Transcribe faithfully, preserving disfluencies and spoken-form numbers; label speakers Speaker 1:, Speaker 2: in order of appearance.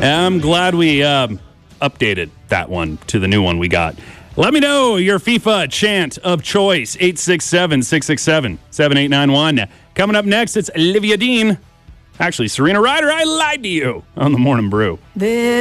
Speaker 1: I'm glad we um, updated that one to the new one we got. Let me know your FIFA chant of choice, eight six seven, six six seven, seven eight nine one. Coming up next, it's Olivia Dean. Actually, Serena Ryder, I lied to you on the Morning Brew. This